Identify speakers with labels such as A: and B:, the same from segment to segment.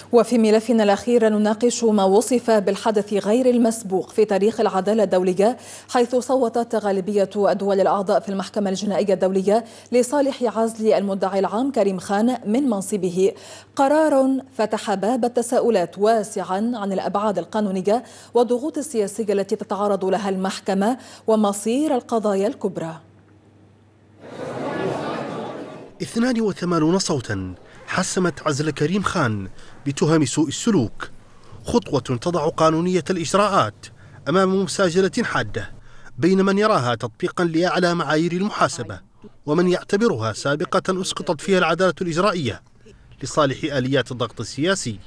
A: وفي ملفنا الأخير نناقش ما وصف بالحدث غير المسبوق في تاريخ العدالة الدولية، حيث صوتت غالبية الدول الأعضاء في المحكمة الجنائية الدولية لصالح عزل المدعي العام كريم خان من منصبه. قرار فتح باب التساؤلات واسعا عن الأبعاد القانونية والضغوط السياسية التي تتعرض لها المحكمة ومصير القضايا الكبرى.
B: 82 صوتا حسمت عزل كريم خان بتهم سوء السلوك، خطوة تضع قانونية الإجراءات أمام مساجلة حادة بين من يراها تطبيقا لأعلى معايير المحاسبة ومن يعتبرها سابقة أسقطت فيها العدالة الإجرائية لصالح آليات الضغط السياسي.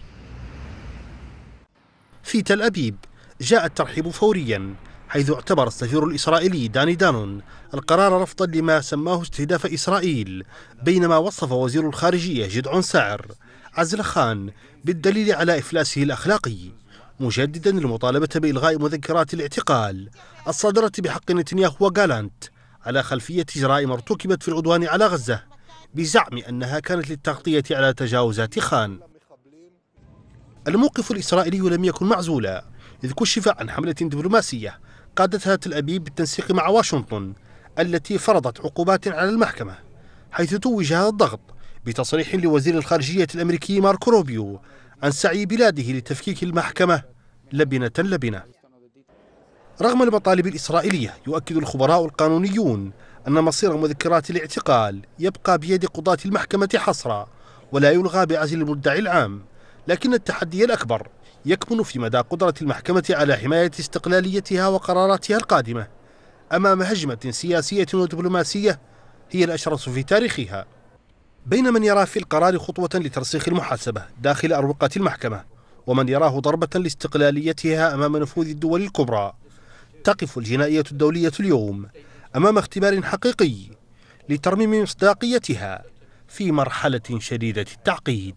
B: في تل أبيب جاء الترحيب فوريا، حيث اعتبر السفير الإسرائيلي داني دانون القرار رفضا لما سماه استهداف إسرائيل، بينما وصف وزير الخارجية جدعون ساعر عزل خان بالدليل على إفلاسه الأخلاقي، مجددا المطالبة بإلغاء مذكرات الاعتقال الصادرة بحق نتنياهو وغالانت على خلفية جرائم ارتكبت في العدوان على غزة، بزعم أنها كانت للتغطية على تجاوزات خان. الموقف الإسرائيلي لم يكن معزولا، إذ كشف عن حملة دبلوماسية قادتها تل أبيب بالتنسيق مع واشنطن التي فرضت عقوبات على المحكمة، حيث توج هذا الضغط بتصريح لوزير الخارجية الأمريكي ماركو روبيو عن سعي بلاده لتفكيك المحكمة لبنة لبنة. رغم المطالب الإسرائيلية، يؤكد الخبراء القانونيون أن مصير مذكرات الاعتقال يبقى بيد قضاة المحكمة حصرا ولا يلغى بعزل المدعي العام، لكن التحدي الأكبر يكمن في مدى قدرة المحكمة على حماية استقلاليتها وقراراتها القادمة أمام هجمة سياسية ودبلوماسية هي الأشرس في تاريخها، بين من يرى في القرار خطوة لترسيخ المحاسبة داخل أروقة المحكمة ومن يراه ضربة لاستقلاليتها أمام نفوذ الدول الكبرى. تقف الجنائية الدولية اليوم أمام اختبار حقيقي لترميم مصداقيتها في مرحلة شديدة التعقيد.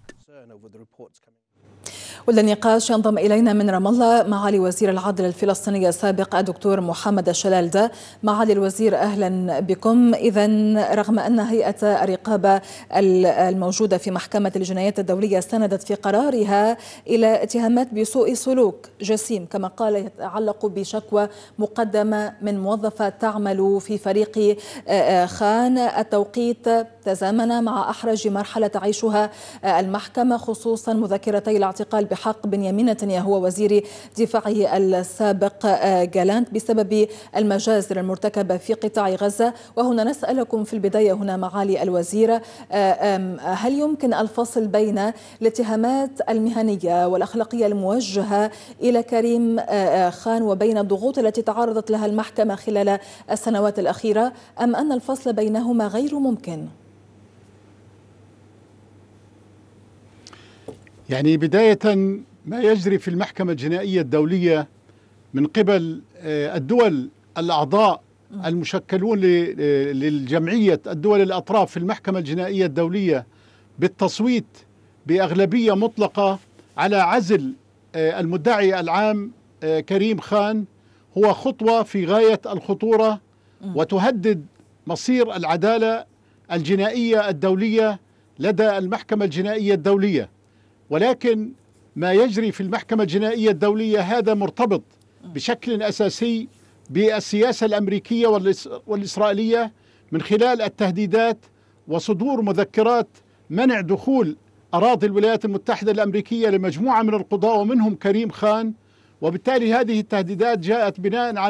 A: وللنقاش ينضم إلينا من رام الله معالي وزير العدل الفلسطيني السابق الدكتور محمد الشلالدة. معالي الوزير أهلا بكم. إذا رغم أن هيئة الرقابة الموجودة في محكمة الجنايات الدولية استندت في قرارها إلى اتهامات بسوء سلوك جسيم، كما قال يتعلق بشكوى مقدمة من موظفة تعمل في فريق خان، التوقيت تزامن مع أحرج مرحلة تعيشها المحكمة، خصوصا مذكرتي الاعتقال بحق بنيامين نتنياهو وزير دفاعه السابق غالانت بسبب المجازر المرتكبة في قطاع غزة. وهنا نسألكم في البداية هنا معالي الوزير، هل يمكن الفصل بين الاتهامات المهنية والأخلاقية الموجهة إلى كريم خان وبين الضغوط التي تعرضت لها المحكمة خلال السنوات الأخيرة، أم أن الفصل بينهما غير ممكن؟
C: يعني بداية ما يجري في المحكمة الجنائية الدولية من قبل الدول الأعضاء المشكلون للجمعية الدول الأطراف في المحكمة الجنائية الدولية بالتصويت بأغلبية مطلقة على عزل المدعي العام كريم خان هو خطوة في غاية الخطورة وتهدد مصير العدالة الجنائية الدولية لدى المحكمة الجنائية الدولية. ولكن ما يجري في المحكمة الجنائية الدولية هذا مرتبط بشكل أساسي بالسياسة الأمريكية والإسرائيلية من خلال التهديدات وصدور مذكرات منع دخول أراضي الولايات المتحدة الأمريكية لمجموعة من القضاة ومنهم كريم خان، وبالتالي هذه التهديدات جاءت بناء على